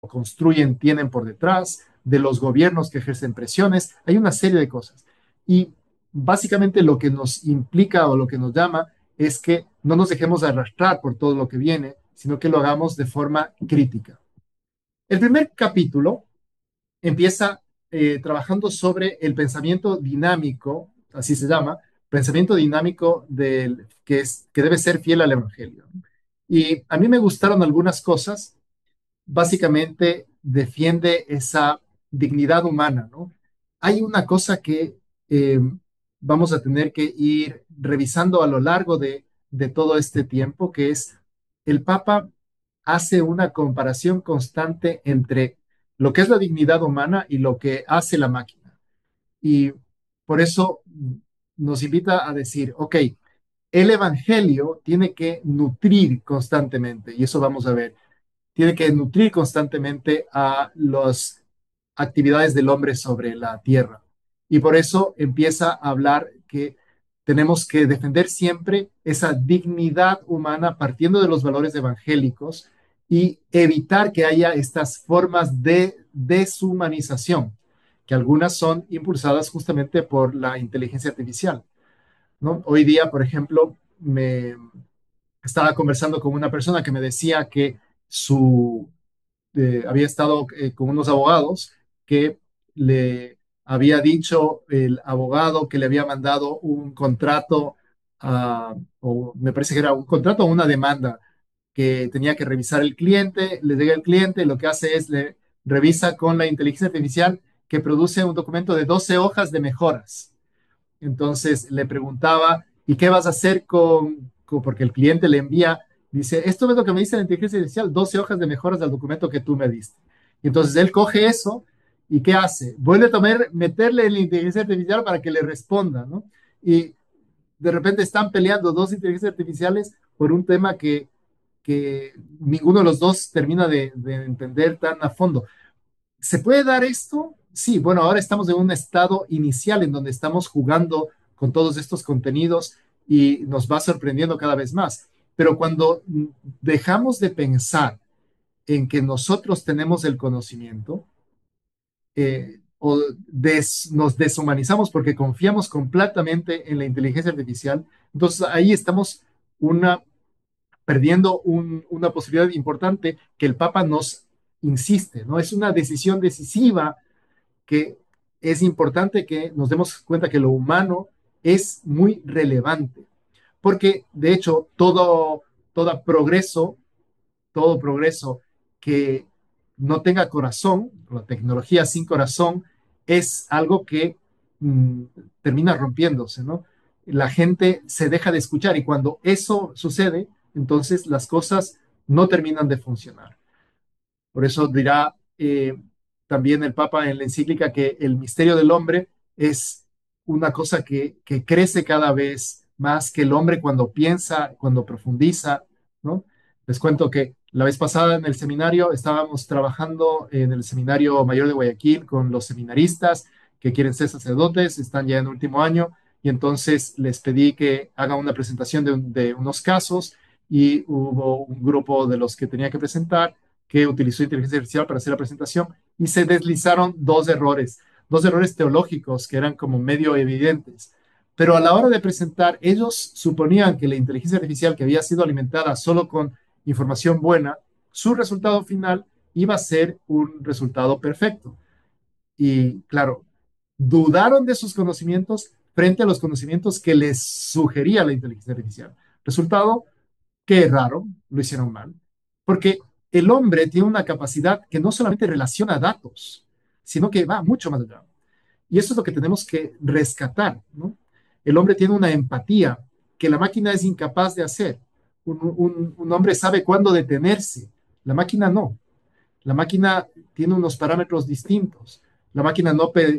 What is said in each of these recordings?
construyen tienen por detrás, de los gobiernos que ejercen presiones, hay una serie de cosas. Y básicamente lo que nos implica o lo que nos llama es que no nos dejemos arrastrar por todo lo que viene, sino que lo hagamos de forma crítica. El primer capítulo empieza trabajando sobre el pensamiento dinámico, así se llama, pensamiento dinámico que debe ser fiel al Evangelio. Y a mí me gustaron algunas cosas. Básicamente defiende esa dignidad humana, ¿no? Hay una cosa que vamos a tener que ir revisando a lo largo de todo este tiempo, que es el Papa hace una comparación constante entre lo que es la dignidad humana y lo que hace la máquina. Y por eso nos invita a decir, ok, el Evangelio tiene que nutrir constantemente, y eso vamos a ver, tiene que nutrir constantemente a las actividades del hombre sobre la tierra. Y por eso empieza a hablar que tenemos que defender siempre esa dignidad humana partiendo de los valores evangélicos y evitar que haya estas formas de deshumanización, que algunas son impulsadas justamente por la inteligencia artificial, ¿no? Hoy día, por ejemplo, me estaba conversando con una persona que me decía que había estado con unos abogados que le había dicho el abogado que le había mandado un contrato, o me parece que era un contrato o una demanda que tenía que revisar el cliente, le llega el cliente, lo que hace es le revisa con la inteligencia artificial que produce un documento de 12 hojas de mejoras. Entonces le preguntaba, ¿y qué vas a hacer porque el cliente le envía, dice, esto es lo que me dice la inteligencia artificial, 12 hojas de mejoras del documento que tú me diste. Y entonces él coge eso y ¿qué hace? Vuelve a meterle en la inteligencia artificial para que le responda, ¿no? Y de repente están peleando dos inteligencias artificiales por un tema que ninguno de los dos termina de entender tan a fondo. ¿Se puede dar esto? Sí, bueno, ahora estamos en un estado inicial en donde estamos jugando con todos estos contenidos y nos va sorprendiendo cada vez más. Pero cuando dejamos de pensar en que nosotros tenemos el conocimiento, nos deshumanizamos porque confiamos completamente en la inteligencia artificial, entonces ahí estamos una, perdiendo una posibilidad importante que el Papa nos insiste, ¿no? Es una decisión decisiva que es importante que nos demos cuenta que lo humano es muy relevante, porque de hecho todo progreso, todo progreso que no tenga corazón, la tecnología sin corazón, es algo que mm, termina rompiéndose, ¿no? La gente se deja de escuchar y cuando eso sucede, entonces las cosas no terminan de funcionar. Por eso dirá también el Papa en la encíclica que el misterio del hombre es una cosa que crece cada vez más, que el hombre cuando piensa, cuando profundiza, ¿no? Les cuento que la vez pasada en el seminario estábamos trabajando en el Seminario Mayor de Guayaquil con los seminaristas que quieren ser sacerdotes, están ya en último año, y entonces les pedí que hagan una presentación de unos casos y hubo un grupo de los que tenía que presentar que utilizó inteligencia artificial para hacer la presentación y se deslizaron dos errores teológicos que eran como medio evidentes. Pero a la hora de presentar, ellos suponían que la inteligencia artificial que había sido alimentada solo con información buena, su resultado final iba a ser un resultado perfecto. Y claro, dudaron de sus conocimientos frente a los conocimientos que les sugería la inteligencia artificial. Resultado, que raro, lo hicieron mal, porque el hombre tiene una capacidad que no solamente relaciona datos, sino que va mucho más allá. Y eso es lo que tenemos que rescatar, ¿no? El hombre tiene una empatía que la máquina es incapaz de hacer. Un hombre sabe cuándo detenerse, la máquina no. La máquina tiene unos parámetros distintos. La máquina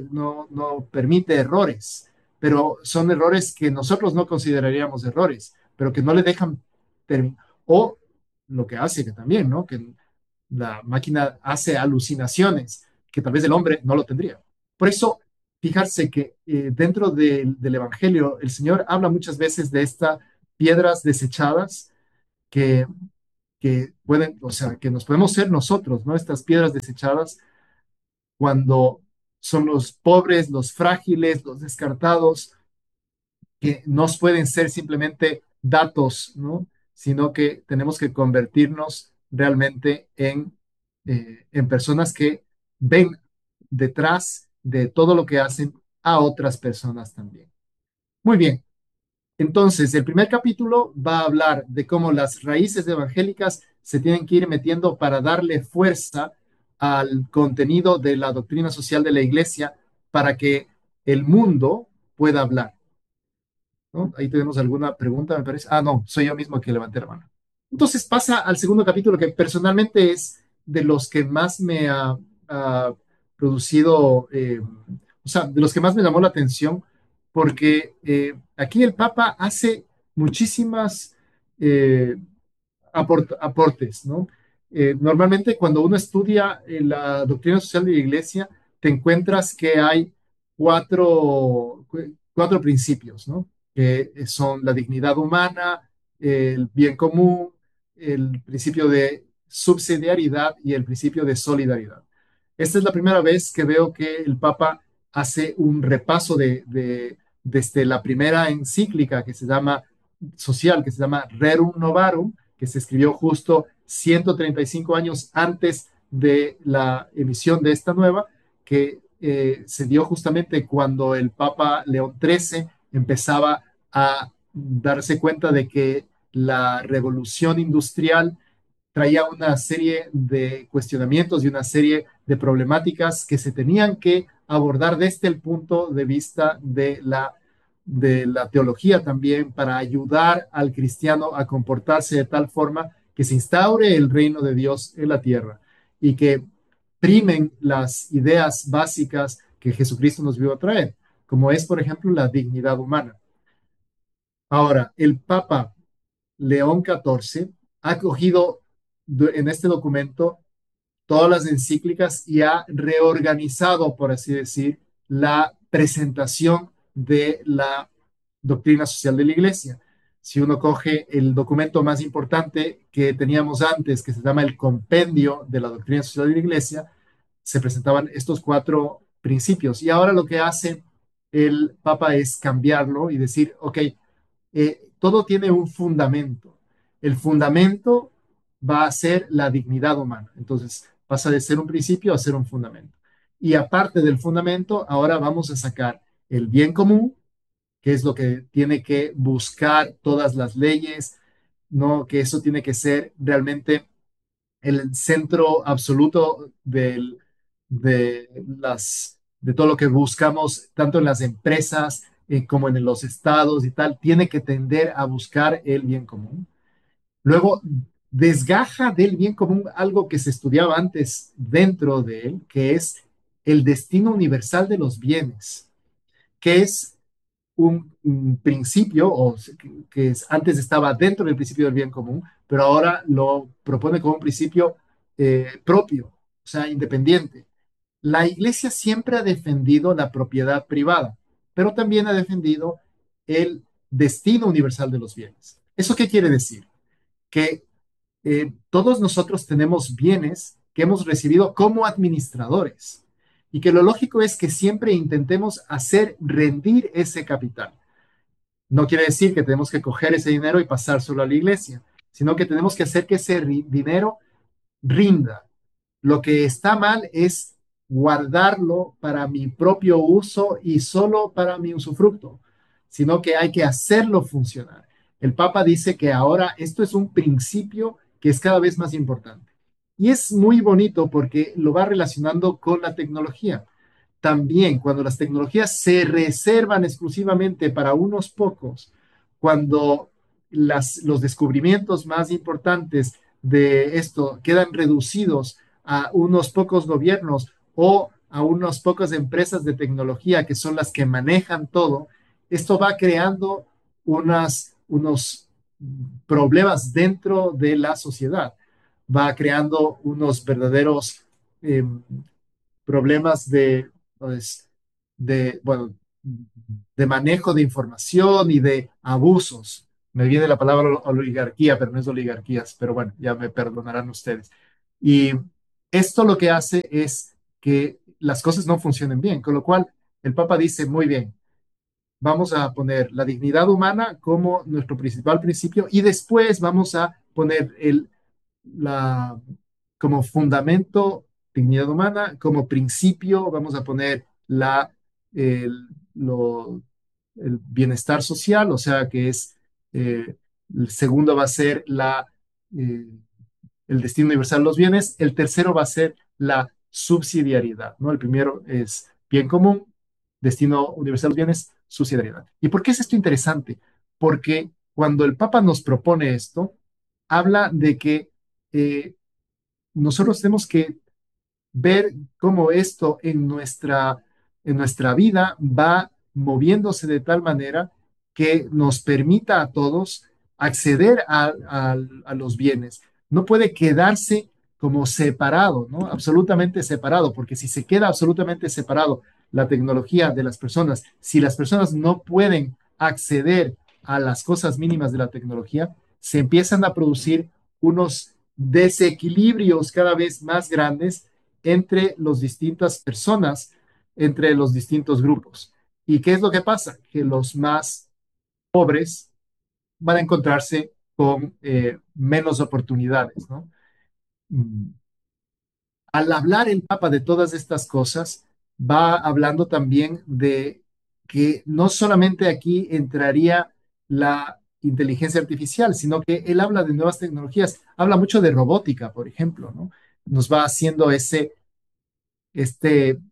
no permite errores, pero son errores que nosotros no consideraríamos errores, pero que no le dejan terminar. O lo que hace que también, ¿no? Que la máquina hace alucinaciones que tal vez el hombre no lo tendría. Por eso, fijarse que dentro del Evangelio el Señor habla muchas veces de estas piedras desechadas que que pueden, o sea, que nos podemos ser nosotros, ¿no? Estas piedras desechadas cuando son los pobres, los frágiles, los descartados, que no pueden ser simplemente datos, ¿no? Sino que tenemos que convertirnos realmente en personas que ven detrás de todo lo que hacen a otras personas también. Muy bien, entonces el primer capítulo va a hablar de cómo las raíces evangélicas se tienen que ir metiendo para darle fuerza al contenido de la doctrina social de la iglesia para que el mundo pueda hablar. ¿No? Ahí tenemos alguna pregunta, me parece. Ah, no, soy yo mismo que levanté la mano. Entonces pasa al segundo capítulo, que personalmente es de los que más me ha producido, o sea, de los que más me llamó la atención, porque aquí el Papa hace muchísimas eh, aportes, ¿no? Normalmente cuando uno estudia la doctrina social de la Iglesia, te encuentras que hay cuatro principios, ¿no? Que son la dignidad humana, el bien común, el principio de subsidiariedad y el principio de solidaridad. Esta es la primera vez que veo que el Papa hace un repaso desde la primera encíclica que se llama social, que se llama Rerum Novarum, que se escribió justo 135 años antes de la emisión de esta nueva, que se dio justamente cuando el Papa León XIII empezaba a darse cuenta de que la revolución industrial traía una serie de cuestionamientos y una serie de problemáticas que se tenían que abordar desde el punto de vista de la teología también para ayudar al cristiano a comportarse de tal forma que se instaure el reino de Dios en la tierra y que primen las ideas básicas que Jesucristo nos vio a traer, como es, por ejemplo, la dignidad humana. Ahora, el Papa León XIV ha cogido en este documento todas las encíclicas y ha reorganizado, por así decir, la presentación de la doctrina social de la Iglesia. Si uno coge el documento más importante que teníamos antes, que se llama el Compendio de la Doctrina Social de la Iglesia, se presentaban estos cuatro principios. Y ahora lo que hace el Papa es cambiarlo y decir, ok, todo tiene un fundamento. El fundamento va a ser la dignidad humana. Entonces, pasa de ser un principio a ser un fundamento. Y aparte del fundamento, ahora vamos a sacar el bien común, que es lo que tiene que buscar todas las leyes, ¿no? Que eso tiene que ser realmente el centro absoluto de todo lo que buscamos, tanto en las empresas como en los estados y tal, tiene que tender a buscar el bien común. Luego, desgaja del bien común algo que se estudiaba antes dentro de él, que es el destino universal de los bienes, que es un principio, antes estaba dentro del principio del bien común, pero ahora lo propone como un principio propio, o sea, independiente. La iglesia siempre ha defendido la propiedad privada, pero también ha defendido el destino universal de los bienes. ¿Eso qué quiere decir? Que todos nosotros tenemos bienes que hemos recibido como administradores y que lo lógico es que siempre intentemos hacer rendir ese capital. No quiere decir que tenemos que coger ese dinero y pasárselo a la iglesia, sino que tenemos que hacer que ese dinero rinda. Lo que está mal es guardarlo para mi propio uso y solo para mi usufructo, sino que hay que hacerlo funcionar. El Papa dice que ahora esto es un principio que es cada vez más importante. Y es muy bonito porque lo va relacionando con la tecnología. También cuando las tecnologías se reservan exclusivamente para unos pocos, cuando los descubrimientos más importantes de esto quedan reducidos a unos pocos gobiernos o a unas pocas empresas de tecnología que son las que manejan todo, esto va creando unos problemas dentro de la sociedad, va creando unos verdaderos eh, problemas pues, bueno, de manejo de información y de abusos. Me viene la palabra oligarquía, pero no es oligarquías, pero bueno, ya me perdonarán ustedes. Y esto lo que hace es que las cosas no funcionen bien, con lo cual el Papa dice, muy bien, vamos a poner la dignidad humana como nuestro principal principio y después vamos a poner la, como fundamento dignidad humana, como principio vamos a poner el, lo- el bienestar social, o sea que es, el segundo va a ser eh, el destino universal de los bienes, el tercero va a ser la subsidiariedad, ¿no? El primero es bien común, destino universal de los bienes, subsidiariedad. ¿Y por qué es esto interesante? Porque cuando el Papa nos propone esto, habla de que eh, nosotros tenemos que ver cómo esto en nuestra vida va moviéndose de tal manera que nos permita a todos acceder a los bienes. No puede quedarse como separado, ¿no? Absolutamente separado, porque si se queda absolutamente separado la tecnología de las personas, si las personas no pueden acceder a las cosas mínimas de la tecnología, se empiezan a producir unos desequilibrios cada vez más grandes entre las distintas personas, entre los distintos grupos. ¿Y qué es lo que pasa? Que los más pobres van a encontrarse con menos oportunidades, ¿no? Mm. Al hablar el Papa de todas estas cosas, va hablando también de que no solamente aquí entraría la inteligencia artificial, sino que él habla de nuevas tecnologías, habla mucho de robótica, por ejemplo, ¿no? Nos va haciendo este,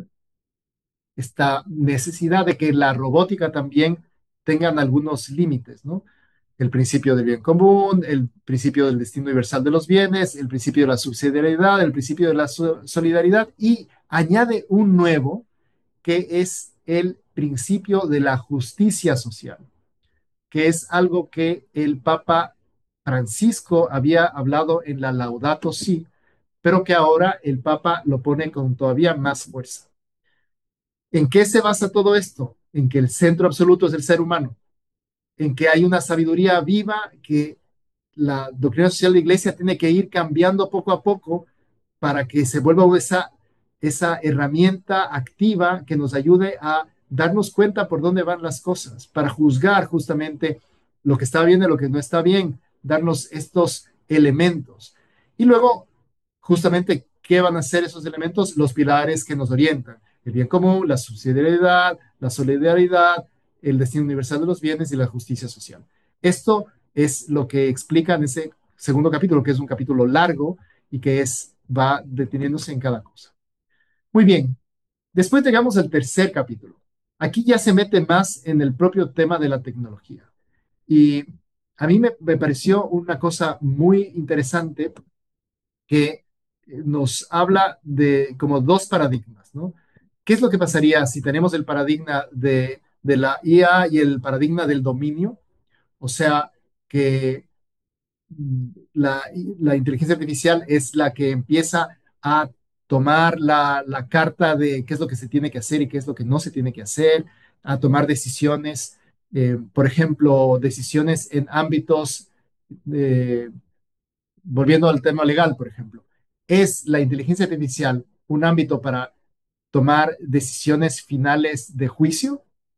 esta necesidad de que la robótica también tengan algunos límites, ¿no? El principio del bien común, el principio del destino universal de los bienes, el principio de la subsidiariedad, el principio de la solidaridad y añade un nuevo que es el principio de la justicia social, que es algo que el Papa Francisco había hablado en la Laudato Si, pero que ahora el Papa lo pone con todavía más fuerza. ¿En qué se basa todo esto? En que el centro absoluto es el ser humano, en que hay una sabiduría viva que la doctrina social de la iglesia tiene que ir cambiando poco a poco para que se vuelva esa herramienta activa que nos ayude a darnos cuenta por dónde van las cosas, para juzgar justamente lo que está bien y lo que no está bien, darnos estos elementos. Y luego, justamente, ¿qué van a ser esos elementos? Los pilares que nos orientan. El bien común, la subsidiariedad, la solidaridad, el destino universal de los bienes y la justicia social. Esto es lo que explica en ese segundo capítulo, que es un capítulo largo y que va deteniéndose en cada cosa. Muy bien, después llegamos al tercer capítulo. Aquí ya se mete más en el propio tema de la tecnología. Y a mí me pareció una cosa muy interesante que nos habla de como dos paradigmas, ¿no? ¿Qué es lo que pasaría si tenemos el paradigma de la IA y el paradigma del dominio? O sea, que la, la inteligencia artificial es la que empieza a tomar la carta de qué es lo que se tiene que hacer y qué es lo que no se tiene que hacer, a tomar decisiones, por ejemplo, decisiones en ámbitos, eh, volviendo al tema legal, por ejemplo. ¿Es la inteligencia artificial un ámbito para tomar decisiones finales de juicio?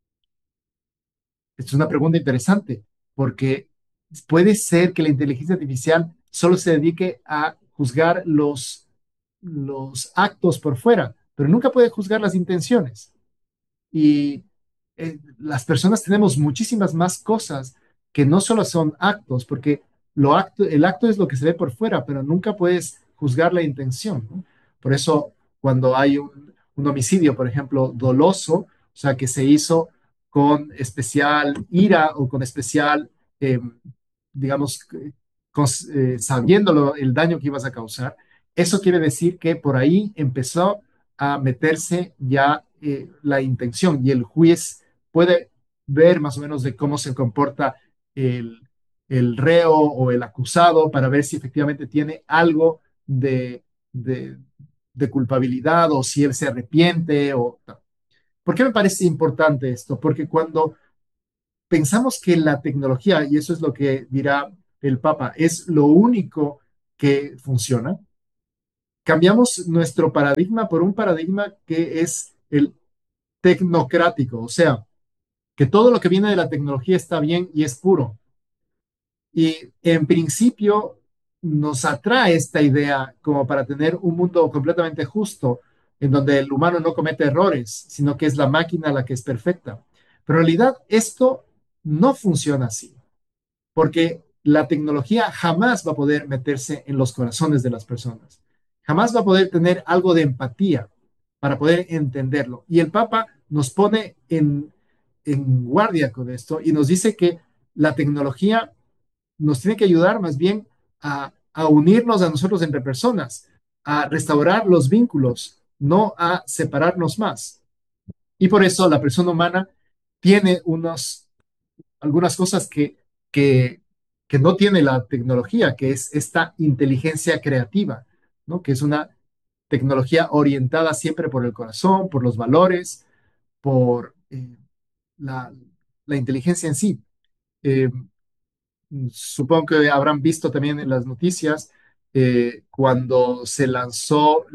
Es una pregunta interesante, porque puede ser que la inteligencia artificial solo se dedique a juzgar los actos por fuera, pero nunca puede juzgar las intenciones. Y las personas tenemos muchísimas más cosas que no solo son actos, porque el acto es lo que se ve por fuera, pero nunca puedes juzgar la intención, ¿no? Por eso, cuando hay un homicidio, por ejemplo, doloso, o sea, que se hizo con especial ira o con especial, eh, digamos, sabiéndolo el daño que ibas a causar, eso quiere decir que por ahí empezó a meterse ya la intención y el juez puede ver más o menos de cómo se comporta el, el reo o el acusado para ver si efectivamente tiene algo de, de culpabilidad o si él se arrepiente o... ¿Por qué me parece importante esto? Porque cuando pensamos que la tecnología, y eso es lo que dirá el Papa, es lo único que funciona, cambiamos nuestro paradigma por un paradigma que es el tecnocrático, o sea, que todo lo que viene de la tecnología está bien y es puro. Y en principio nos atrae esta idea como para tener un mundo completamente justo, en donde el humano no comete errores, sino que es la máquina la que es perfecta. Pero en realidad esto no funciona así, porque la tecnología jamás va a poder meterse en los corazones de las personas, jamás va a poder tener algo de empatía para poder entenderlo. Y el Papa nos pone en guardia con esto y nos dice que la tecnología nos tiene que ayudar más bien a unirnos a nosotros entre personas, a restaurar los vínculos, no a separarnos más. Y por eso la persona humana tiene algunas cosas que, que no tiene la tecnología, que es esta inteligencia creativa, ¿no? Que es una tecnología orientada siempre por el corazón, por los valores, por la, la inteligencia en sí. Eh, Supongo que habrán visto también en las noticias cuando se lanzó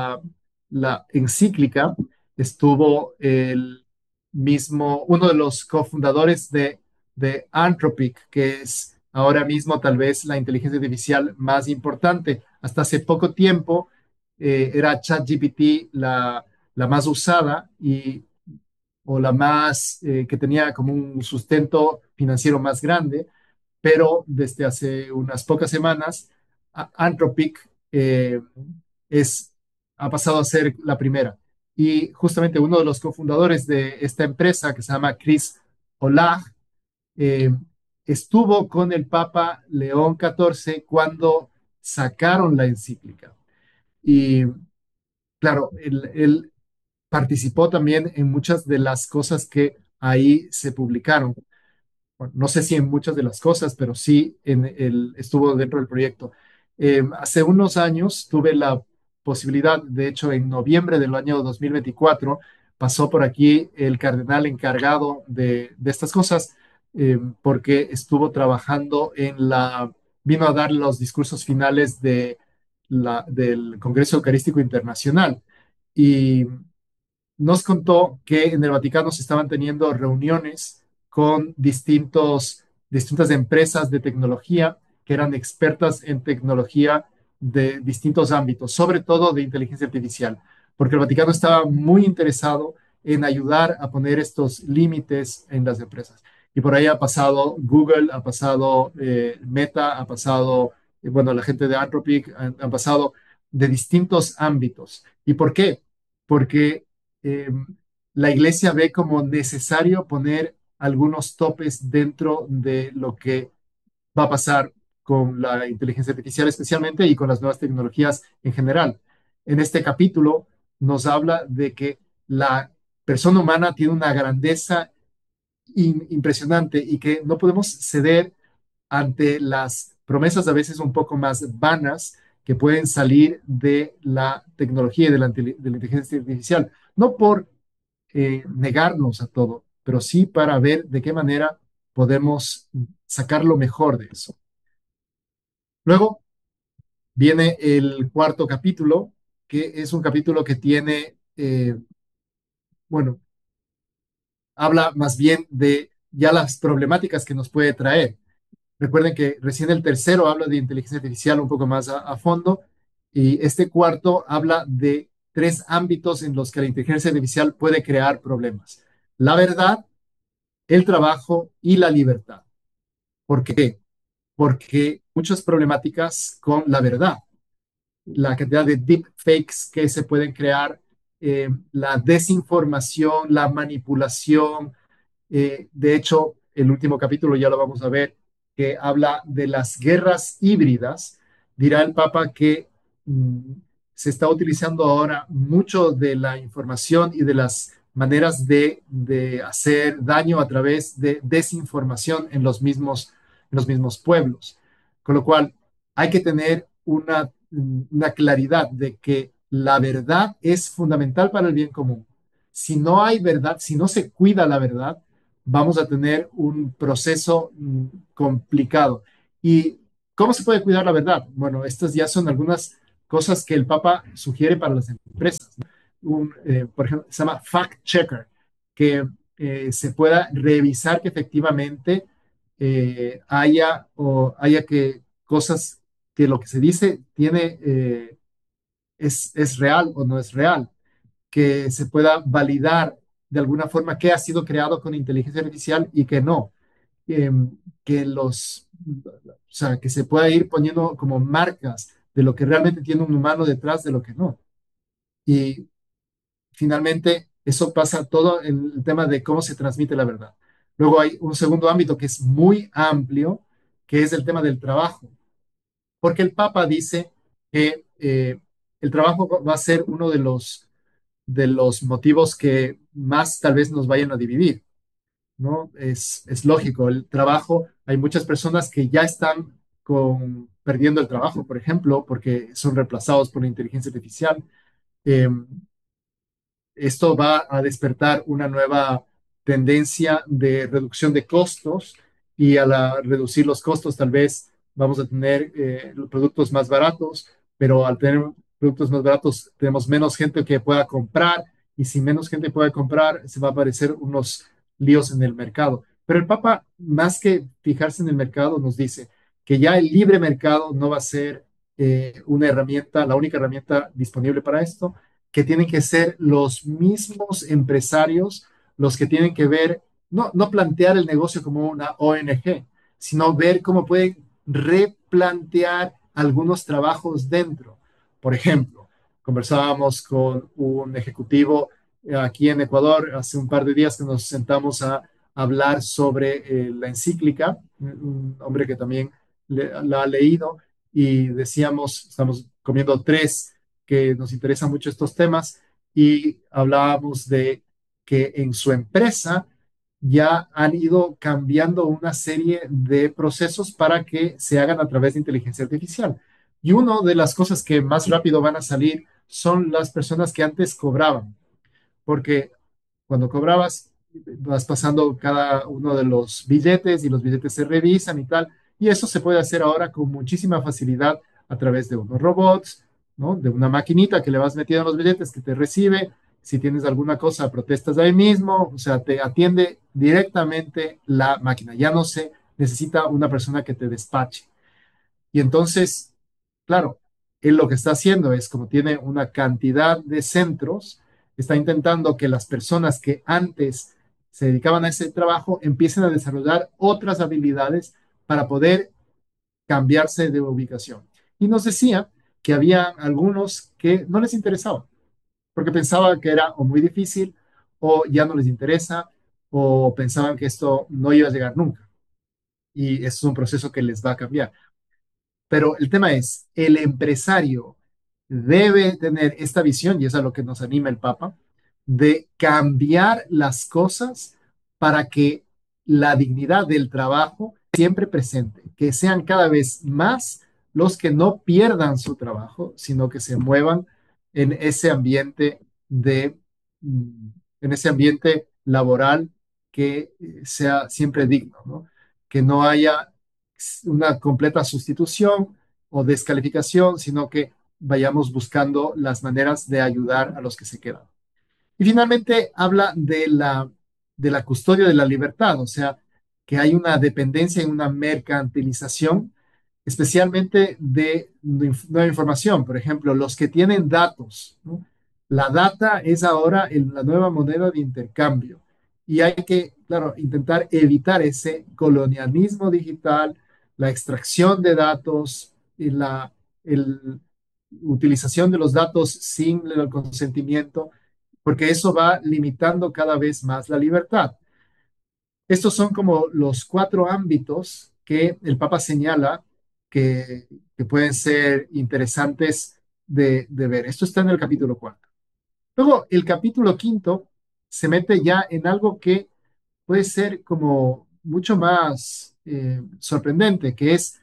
la encíclica, estuvo el mismo, uno de los cofundadores de Anthropic, que es ahora mismo tal vez la inteligencia artificial más importante. Hasta hace poco tiempo era ChatGPT la más usada o la más que tenía como un sustento financiero más grande, pero desde hace unas pocas semanas, Anthropic es, ha pasado a ser la primera. Y justamente uno de los cofundadores de esta empresa, que se llama Chris Olah, eh, estuvo con el Papa León XIV cuando sacaron la encíclica. Y claro, él participó también en muchas de las cosas que ahí se publicaron. Bueno, no sé si en muchas de las cosas, pero sí estuvo dentro del proyecto. Hace unos años tuve la posibilidad, de hecho, en noviembre del año 2024, pasó por aquí el cardenal encargado de estas cosas, porque estuvo trabajando vino a dar los discursos finales del Congreso Eucarístico Internacional. Y nos contó que en el Vaticano se estaban teniendo reuniones con distintas empresas de tecnología que eran expertas en tecnología de distintos ámbitos, sobre todo de inteligencia artificial, porque el Vaticano estaba muy interesado en ayudar a poner estos límites en las empresas. Y por ahí ha pasado Google, ha pasado Meta, ha pasado, bueno, la gente de Anthropic, han pasado de distintos ámbitos. ¿Y por qué? Porque eh, la iglesia ve como necesario poner algunos topes dentro de lo que va a pasar con la inteligencia artificial especialmente y con las nuevas tecnologías en general. En este capítulo nos habla de que la persona humana tiene una grandeza impresionante y que no podemos ceder ante las promesas a veces un poco más vanas que pueden salir de la tecnología y de la inteligencia artificial. No por negarnos a todo, pero sí para ver de qué manera podemos sacar lo mejor de eso. Luego viene el cuarto capítulo, que es un capítulo que tiene, bueno, habla más bien de ya las problemáticas que nos puede traer. Recuerden que recién el tercero habla de inteligencia artificial un poco más a fondo y este cuarto habla de tres ámbitos en los que la inteligencia artificial puede crear problemas. La verdad, el trabajo y la libertad. ¿Por qué? Porque muchas problemáticas con la verdad, la cantidad de deepfakes que se pueden crear, la desinformación, la manipulación, de hecho, el último capítulo ya lo vamos a ver, que habla de las guerras híbridas. Dirá el Papa que mm, se está utilizando ahora mucho de la información y de las maneras de hacer daño a través de desinformación en los mismos pueblos. Con lo cual, hay que tener una claridad de que la verdad es fundamental para el bien común. Si no hay verdad, si no se cuida la verdad, vamos a tener un proceso complicado. ¿Y cómo se puede cuidar la verdad? Bueno, estas ya son algunas cosas que el Papa sugiere para las empresas. Por ejemplo, se llama fact checker, que se pueda revisar que efectivamente haya que cosas que lo que se dice es real o no es real, que se pueda validar de alguna forma qué ha sido creado con inteligencia artificial y que no, eh, o sea, que se pueda ir poniendo como marcas de lo que realmente tiene un humano detrás de lo que no. Y finalmente, eso pasa todo en el tema de cómo se transmite la verdad. Luego hay un segundo ámbito que es muy amplio, que es el tema del trabajo, porque el Papa dice que el trabajo va a ser uno de los motivos que más tal vez nos vayan a dividir, ¿no? Es lógico, el trabajo, hay muchas personas que ya están perdiendo el trabajo, por ejemplo, porque son reemplazados por la inteligencia artificial. Eh, Esto va a despertar una nueva tendencia de reducción de costos y reducir los costos tal vez vamos a tener productos más baratos, pero al tener productos más baratos tenemos menos gente que pueda comprar y si menos gente puede comprar se va a aparecer unos líos en el mercado. Pero el Papa, más que fijarse en el mercado, nos dice que ya el libre mercado no va a ser una herramienta, la única herramienta disponible para esto, que tienen que ser los mismos empresarios los que tienen que ver, no plantear el negocio como una ONG, sino ver cómo pueden replantear algunos trabajos dentro. Por ejemplo, conversábamos con un ejecutivo aquí en Ecuador hace un par de días que nos sentamos a hablar sobre la encíclica, un hombre que también la ha leído y decíamos, estamos comiendo tres que nos interesan mucho estos temas y hablábamos de que en su empresa ya han ido cambiando una serie de procesos para que se hagan a través de inteligencia artificial. Y una de las cosas que más rápido van a salir son las personas que antes cobraban, porque cuando cobrabas, vas pasando cada uno de los billetes y los billetes se revisan y tal. Y eso se puede hacer ahora con muchísima facilidad a través de unos robots, ¿no? De una maquinita que le vas metiendo los billetes que te recibe. Si tienes alguna cosa, protestas ahí mismo, o sea, te atiende directamente la máquina. Ya no se necesita una persona que te despache. Y entonces, claro, él lo que está haciendo es, como tiene una cantidad de centros, está intentando que las personas que antes se dedicaban a ese trabajo empiecen a desarrollar otras habilidades para poder cambiarse de ubicación. Y nos decía que había algunos que no les interesaba, porque pensaban que era o muy difícil, o ya no les interesa, o pensaban que esto no iba a llegar nunca. Y eso es un proceso que les va a cambiar. Pero el tema es, el empresario debe tener esta visión, y es a lo que nos anima el Papa, de cambiar las cosas para que la dignidad del trabajo siempre presente, que sean cada vez más los que no pierdan su trabajo, sino que se muevan en ese ambiente de, en ese ambiente laboral que sea siempre digno, ¿no? Que no haya una completa sustitución o descalificación, sino que vayamos buscando las maneras de ayudar a los que se quedan. Y finalmente habla de la custodia de la libertad, o sea, que hay una dependencia y una mercantilización, especialmente de nueva información. Por ejemplo, los que tienen datos, ¿no? La data es ahora la nueva moneda de intercambio. Y hay que, claro, intentar evitar ese colonialismo digital, la extracción de datos y el, utilización de los datos sin el consentimiento porque eso va limitando cada vez más la libertad. Estos son como los cuatro ámbitos que el Papa señala que, que pueden ser interesantes de ver. Esto está en el capítulo cuarto. Luego, el capítulo quinto se mete ya en algo que puede ser como mucho más sorprendente, que es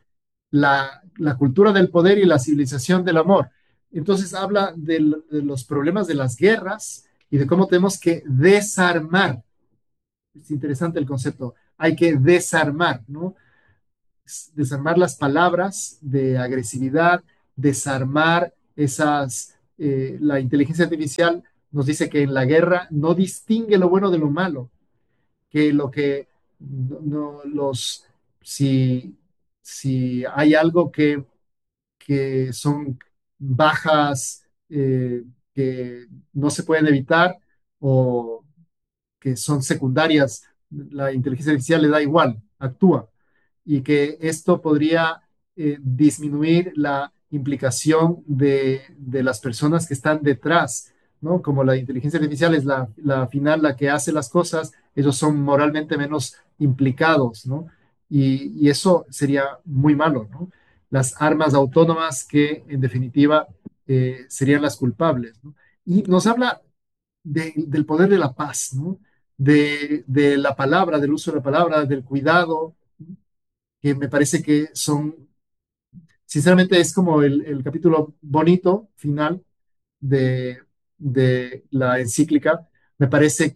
la cultura del poder y la civilización del amor. Entonces habla de los problemas de las guerras y de cómo tenemos que desarmar es interesante el concepto. Hay que desarmar, ¿no? Desarmar las palabras de agresividad, desarmar la inteligencia artificial nos dice que en la guerra no distingue lo bueno de lo malo, que lo que no, si, si hay algo que son bajas que no se pueden evitar o que son secundarias, la inteligencia artificial le da igual, actúa, y que esto podría disminuir la implicación de las personas que están detrás, ¿no? Como la inteligencia artificial es la final, la que hace las cosas, ellos son moralmente menos implicados, ¿no? Y eso sería muy malo, ¿no? Las armas autónomas que en definitiva serían las culpables, ¿no? Y nos habla del poder de la paz, ¿no? De la palabra, del uso de la palabra, del cuidado, que me parece que son, sinceramente es como el capítulo bonito final de, de la encíclica. Me parece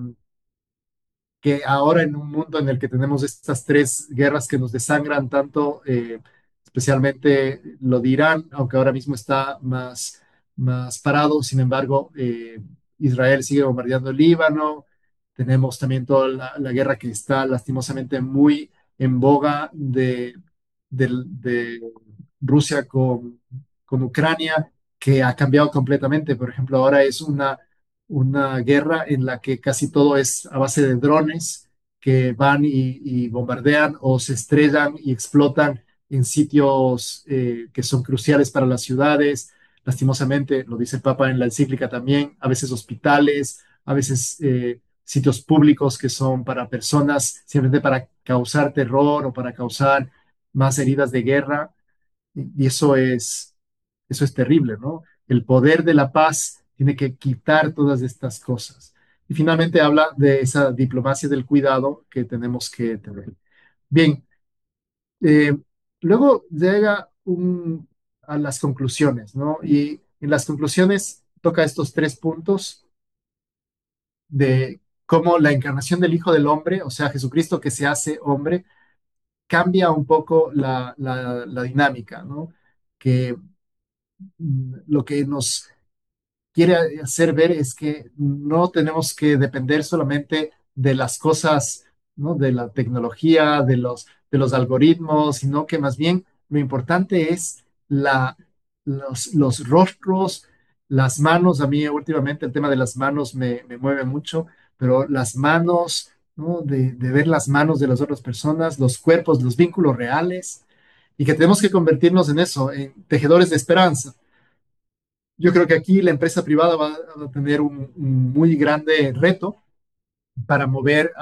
que ahora en un mundo en el que tenemos estas tres guerras que nos desangran tanto, especialmente lo de Irán, aunque ahora mismo está más parado, sin embargo, Israel sigue bombardeando el Líbano, tenemos también toda la guerra que está lastimosamente muy en boga de Rusia con Ucrania, que ha cambiado completamente. Por ejemplo, ahora es una guerra en la que casi todo es a base de drones que van y bombardean o se estrellan y explotan en sitios que son cruciales para las ciudades. Lastimosamente, lo dice el Papa en la encíclica también, a veces hospitales, a veces sitios públicos que son para personas, simplemente para causar terror o para causar más heridas de guerra. Y eso es terrible, ¿no? El poder de la paz tiene que quitar todas estas cosas. Y finalmente habla de esa diplomacia del cuidado que tenemos que tener. Bien, eh, luego llega a las conclusiones, ¿no? Y en las conclusiones toca estos tres puntos de cómo la encarnación del Hijo del Hombre, o sea, Jesucristo que se hace hombre, cambia un poco la dinámica, ¿no? Que lo que nos quiere hacer ver es que no tenemos que depender solamente de las cosas, ¿no? De la tecnología, de los algoritmos, sino que más bien lo importante es los rostros, las manos. A mí últimamente el tema de las manos me mueve mucho, pero las manos, ¿no? De ver las manos de las otras personas, los cuerpos, los vínculos reales, y que tenemos que convertirnos en eso, en tejedores de esperanza. Yo creo que aquí la empresa privada va a tener un muy grande reto para mover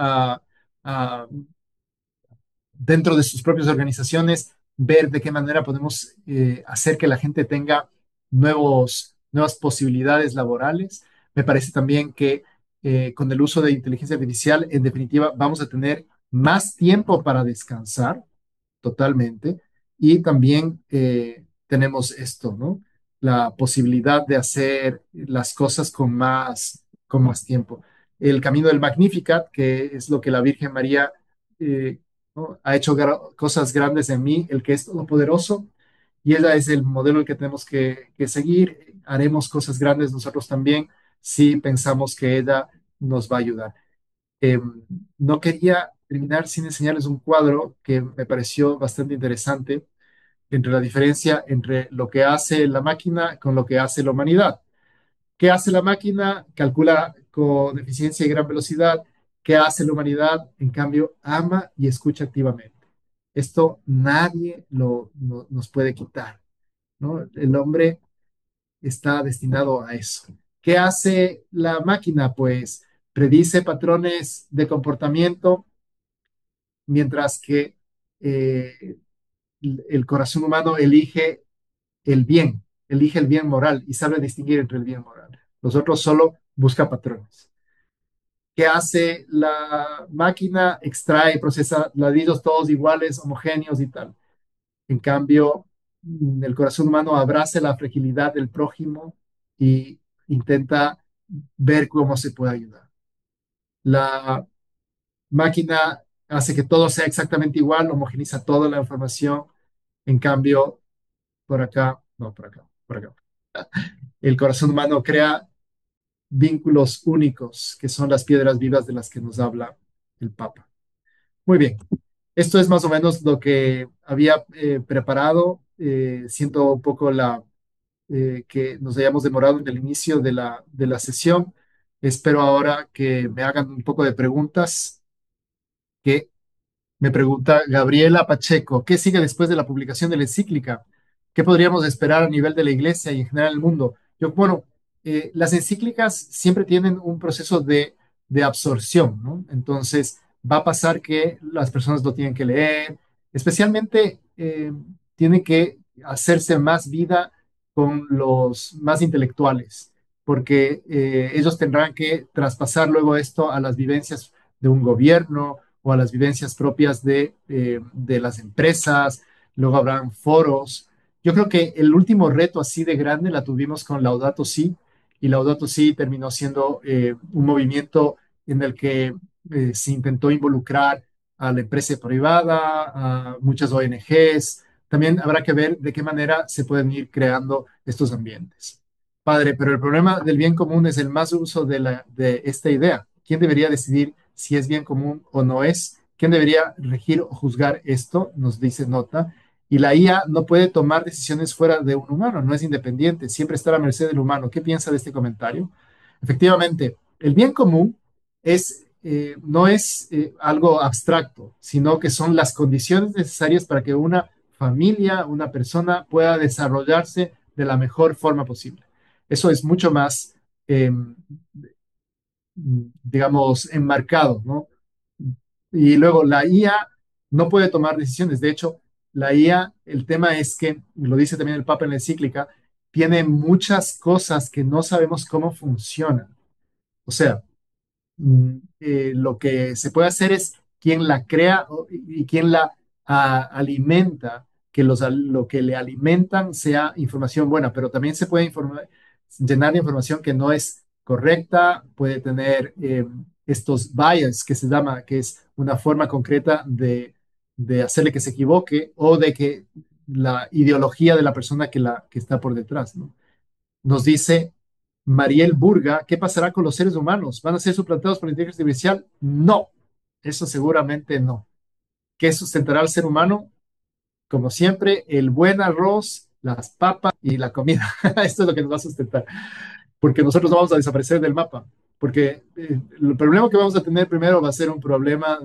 dentro de sus propias organizaciones, ver de qué manera podemos hacer que la gente tenga nuevas posibilidades laborales. Me parece también que con el uso de inteligencia artificial, en definitiva, vamos a tener más tiempo para descansar totalmente. Y también tenemos esto, ¿no? La posibilidad de hacer las cosas con más tiempo. El camino del Magnificat, que es lo que la Virgen María ¿no? Ha hecho cosas grandes en mí, el que es todopoderoso, y ella es el modelo que tenemos que seguir. Haremos cosas grandes nosotros también si pensamos que ella nos va a ayudar. Eh, no quería terminar sin enseñarles un cuadro que me pareció bastante interesante entre la diferencia entre lo que hace la máquina con lo que hace la humanidad. ¿Qué hace la máquina? Calcula con eficiencia y gran velocidad. ¿Qué hace la humanidad? En cambio, ama y escucha activamente. Esto nadie nos puede quitar, ¿no? El hombre está destinado a eso. ¿Qué hace la máquina? Pues predice patrones de comportamiento, mientras que eh, el corazón humano elige el bien moral y sabe distinguir entre el bien moral. Nosotros solo busca patrones. ¿Qué hace la máquina? Extrae, procesa ladrillos todos iguales, homogéneos y tal. En cambio, el corazón humano abraza la fragilidad del prójimo y intenta ver cómo se puede ayudar. La máquina hace que todo sea exactamente igual, homogeniza toda la información. En cambio, por acá, no, por acá, por acá. El corazón humano crea vínculos únicos, que son las piedras vivas de las que nos habla el Papa. Muy bien, esto es más o menos lo que había preparado. Siento un poco que nos hayamos demorado en el inicio de la sesión. Espero ahora que me hagan un poco de preguntas. Que Me pregunta Gabriela Pacheco, ¿qué sigue después de la publicación de la encíclica? ¿Qué podríamos esperar a nivel de la iglesia y en general el mundo? Bueno, las encíclicas siempre tienen un proceso de absorción, ¿no? Entonces, va a pasar que las personas lo tienen que leer, especialmente tienen que hacerse más vida con los más intelectuales, porque ellos tendrán que traspasar luego esto a las vivencias de un gobierno o a las vivencias propias de las empresas, luego habrán foros. Yo creo que el último reto así de grande la tuvimos con Laudato Si, y Laudato Si terminó siendo un movimiento en el que se intentó involucrar a la empresa privada, a muchas ONGs. También habrá que ver de qué manera se pueden ir creando estos ambientes. Padre, pero el problema del bien común es el más uso de esta idea. ¿Quién debería decidir si es bien común o no es? ¿Quién debería regir o juzgar esto? Nos dice Nota. Y la IA no puede tomar decisiones fuera de un humano, no es independiente, siempre está a la merced del humano. ¿Qué piensa de este comentario? Efectivamente, el bien común no es algo abstracto, sino que son las condiciones necesarias para que una familia, una persona pueda desarrollarse de la mejor forma posible. Eso es mucho más, eh, digamos, enmarcado, ¿no? Y luego la IA no puede tomar decisiones. De hecho, la IA, el tema es que, lo dice también el Papa en la encíclica, tiene muchas cosas que no sabemos cómo funcionan. O sea, lo que se puede hacer es quien la crea y quien la alimenta, que lo que le alimentan sea información buena, pero también se puede llenar de información que no es correcta, puede tener estos bias que se llama, que es una forma concreta de hacerle que se equivoque o de que la ideología de la persona que está por detrás, ¿no? Nos dice Mariel Burga, ¿qué pasará con los seres humanos? ¿Van a ser suplantados por la inteligencia artificial? No, eso seguramente no. ¿Qué sustentará al ser humano? Como siempre, el buen arroz, las papas y la comida. Esto es lo que nos va a sustentar, porque nosotros no vamos a desaparecer del mapa, porque el problema que vamos a tener primero va a ser un problema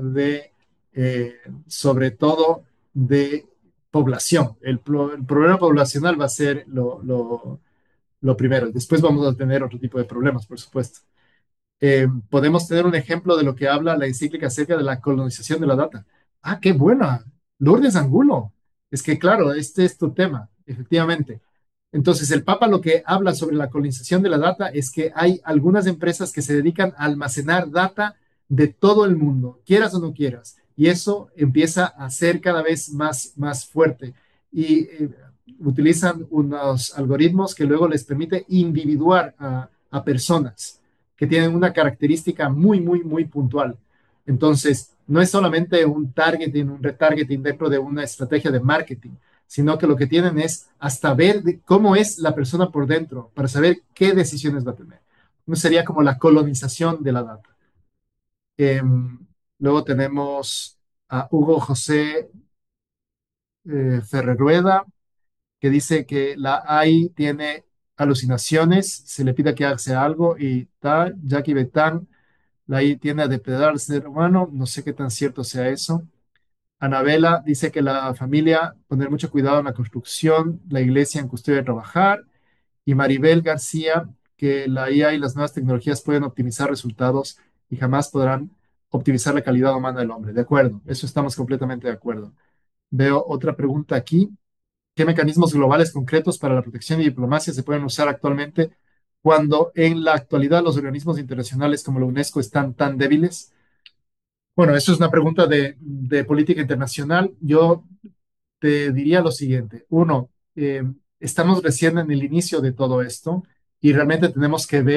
sobre todo, de población. El problema poblacional va a ser lo primero. Después vamos a tener otro tipo de problemas, por supuesto. Podemos tener un ejemplo de lo que habla la encíclica acerca de la colonización de la data. Ah, qué buena. Lourdes Angulo. Es que, claro, este es tu tema, efectivamente. Entonces, el Papa lo que habla sobre la colonización de la data es que hay algunas empresas que se dedican a almacenar data de todo el mundo, quieras o no quieras. Y eso empieza a ser cada vez más fuerte. Y utilizan unos algoritmos que luego les permite individuar a personas que tienen una característica muy puntual. Entonces, no es solamente un targeting, un retargeting dentro de una estrategia de marketing, sino que lo que tienen es hasta ver cómo es la persona por dentro para saber qué decisiones va a tener. No sería como la colonización de la data. Eh, Luego tenemos a Hugo José Ferrerueda, que dice que la AI tiene alucinaciones, se le pide que haga algo y tal. Jackie Betán, la AI tiende a depredar al ser humano, no sé qué tan cierto sea eso. Anabela dice que la familia, poner mucho cuidado en la construcción, la iglesia en custodia de trabajar. Y Maribel García, que la IA y las nuevas tecnologías pueden optimizar resultados y jamás podrán optimizar la calidad humana del hombre. De acuerdo, eso estamos completamente de acuerdo. Veo otra pregunta aquí. ¿Qué mecanismos globales concretos para la protección y diplomacia se pueden usar actualmente cuando en la actualidad los organismos internacionales como la UNESCO están tan débiles? Bueno, eso es una pregunta de política internacional. Yo te diría lo siguiente. Uno, estamos recién en el inicio de todo esto y realmente tenemos que ver.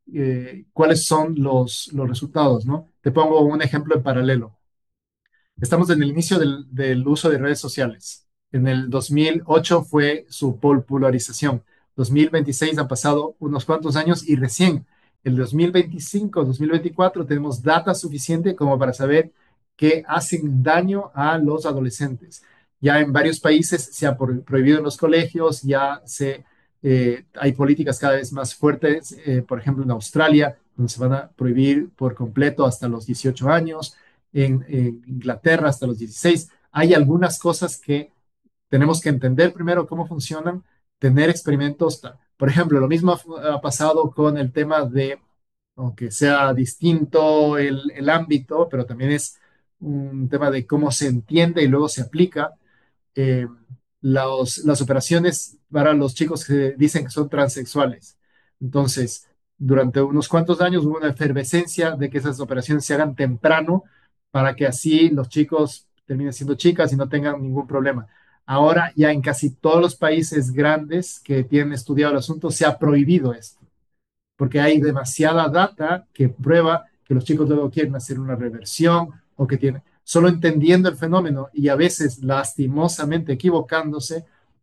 cuáles son los resultados, ¿no? Te pongo un ejemplo en paralelo. Estamos en el inicio del uso de redes sociales. En el 2008 fue su popularización. 2026 han pasado unos cuantos años y recién el 2025, 2024 tenemos data suficiente como para saber que hacen daño a los adolescentes. Ya en varios países se ha prohibido en los colegios, hay políticas cada vez más fuertes, por ejemplo en Australia, donde se van a prohibir por completo hasta los 18 años en Inglaterra hasta los 16. Hay algunas cosas que tenemos que entender primero cómo funcionan, tener experimentos. Por ejemplo, lo mismo ha pasado con el tema de, aunque sea distinto el ámbito, pero también es un tema de cómo se entiende y luego se aplica eh, las operaciones para los chicos que dicen que son transexuales. Entonces, durante unos cuantos años hubo una efervescencia de que esas operaciones se hagan temprano para que así los chicos terminen siendo chicas y no tengan ningún problema. Ahora ya en casi todos los países grandes que tienen estudiado el asunto se ha prohibido esto, porque hay demasiada data que prueba que los chicos luego quieren hacer una reversión o que tienen, solo entendiendo el fenómeno y a veces lastimosamente equivocándose,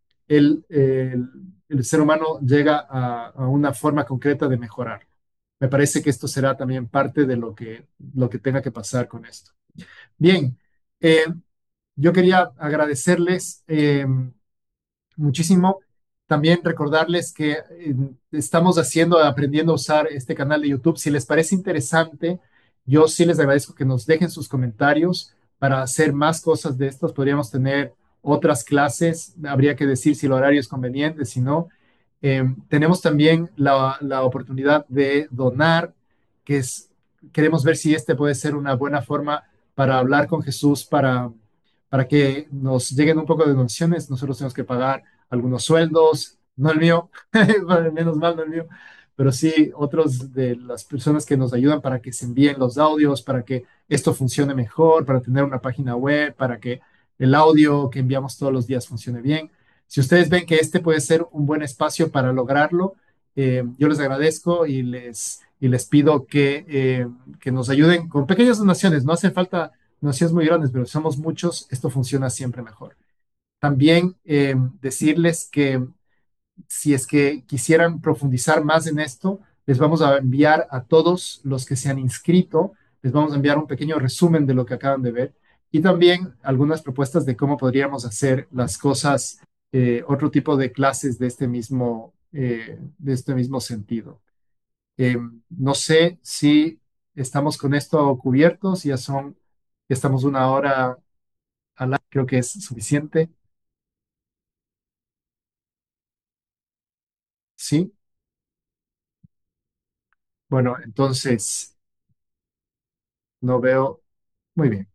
el ser humano llega a una forma concreta de mejorar. Me parece que esto será también parte de lo que tenga que pasar con esto. Bien, eh, yo quería agradecerles muchísimo. También recordarles que estamos aprendiendo a usar este canal de YouTube. Si les parece interesante, yo sí les agradezco que nos dejen sus comentarios para hacer más cosas de estas. Podríamos tener otras clases. Habría que decir si el horario es conveniente, si no. Tenemos también la oportunidad de donar, que es, queremos ver si este puede ser una buena forma para hablar con Jesús, para que nos lleguen un poco de donaciones. Nosotros tenemos que pagar algunos sueldos, no el mío, menos mal no el mío, pero sí otros de las personas que nos ayudan para que se envíen los audios, para que esto funcione mejor, para tener una página web, para que el audio que enviamos todos los días funcione bien. Si ustedes ven que este puede ser un buen espacio para lograrlo, yo les agradezco y les pido que nos ayuden con pequeñas donaciones. No hace falta donaciones muy grandes, pero si somos muchos, esto funciona siempre mejor. También decirles que si es que quisieran profundizar más en esto, les vamos a enviar a todos los que se han inscrito, les vamos a enviar un pequeño resumen de lo que acaban de ver y también algunas propuestas de cómo podríamos hacer las cosas, otro tipo de clases de este mismo sentido. No sé si estamos con esto cubiertos, ya estamos una hora creo que es suficiente. Sí, bueno, entonces no veo. Muy bien.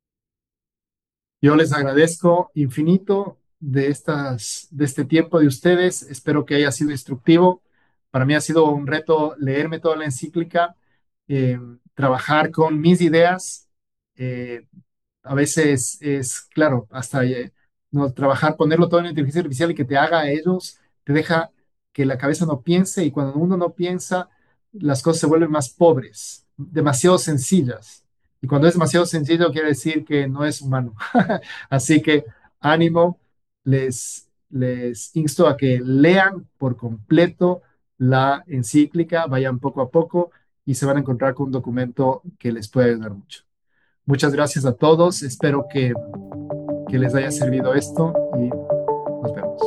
Yo les agradezco infinito de este tiempo de ustedes. Espero que haya sido instructivo. Para mí ha sido un reto leerme toda la encíclica, trabajar con mis ideas. eh, a veces es, claro, hasta no, trabajar, ponerlo todo en inteligencia artificial y que te haga a ellos, te deja que la cabeza no piense y cuando uno no piensa, las cosas se vuelven más pobres, demasiado sencillas. Y cuando es demasiado sencillo quiere decir que no es humano. Así que ánimo, les insto a que lean por completo la encíclica, vayan poco a poco y se van a encontrar con un documento que les puede ayudar mucho. Muchas gracias a todos. Espero que les haya servido esto y nos vemos.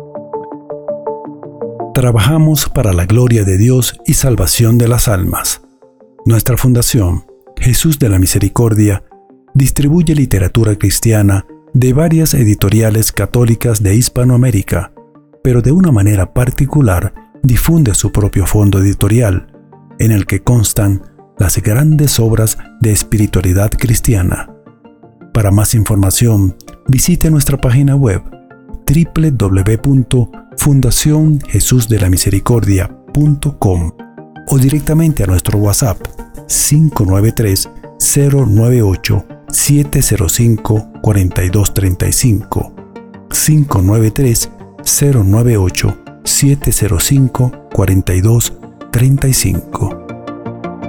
Trabajamos para la gloria de Dios y salvación de las almas. Nuestra fundación, Jesús de la Misericordia, distribuye literatura cristiana de varias editoriales católicas de Hispanoamérica, pero de una manera particular difunde su propio fondo editorial, en el que constan las grandes obras de espiritualidad cristiana. Para más información, visite nuestra página web www.fundacionjesusdelamisericordia.com o directamente a nuestro WhatsApp 593-098-705-4235 593-098-705-4235 35.